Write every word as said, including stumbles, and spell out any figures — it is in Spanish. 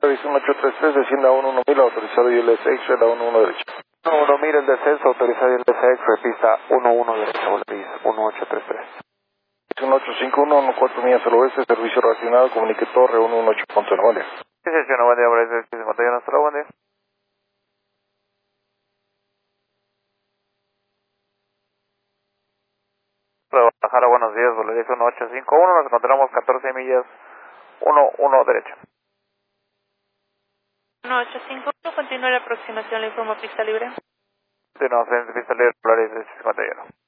uno ocho tres tres, descienda a uno uno mil, autorizado I L S X-ray, la uno uno derecha. uno uno mil el descenso, autorizado I L S X-ray, pista uno uno derecha, Volaris uno ocho tres tres. uno ocho cinco uno, uno cuatro millas al oeste, servicio relacionado, comunique torre uno uno ocho punto uno, buen día. Sí, sí, uno, buen día, Volaris cincuenta y uno, hasta luego, buen día. Guadalajara, buenos días, Volaris uno ocho cinco uno, nos encontramos catorce millas, uno uno derecha. uno ocho cinco uno, continúa la aproximación, le informo pista libre. Sí, no, pista libre, Volaris cincuenta y uno.